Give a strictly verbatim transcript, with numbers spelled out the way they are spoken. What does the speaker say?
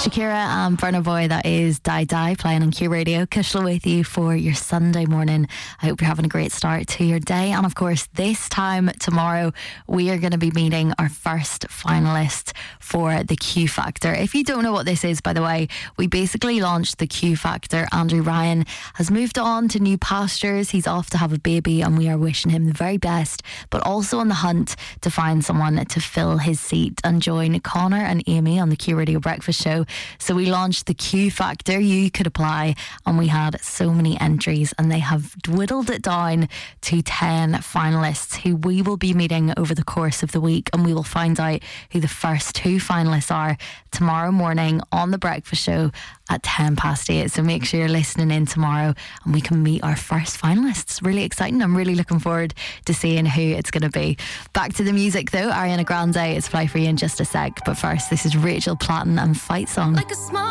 Shakira and Burna Boy, that is Die Die, playing on Q Radio. Kushla with you for your Sunday morning. I hope you're having a great start to your day. And of course, this time tomorrow, we are going to be meeting our first finalist for the Q Factor. If you don't know what this is, by the way, we basically launched the Q Factor. Andrew Ryan has moved on to new pastures. He's off to have a baby, and we are wishing him the very best, but also on the hunt to find someone to fill his seat and join Connor and Amy on the Q Radio Breakfast Show. So we launched the Q Factor. You could apply, and we had so many entries, and they have dwindled it down to ten finalists who we will be meeting over the course of the week, and we will find out who the first two finalists are tomorrow morning on the Breakfast Show at ten past eight. So make sure you're listening in tomorrow and we can meet our first finalists. Really exciting. I'm really looking forward to seeing who it's going to be. Back to the music though. Ariana Grande is Fly For You in just a sec, but first this is Rachel Platten and Fight Song. Like a small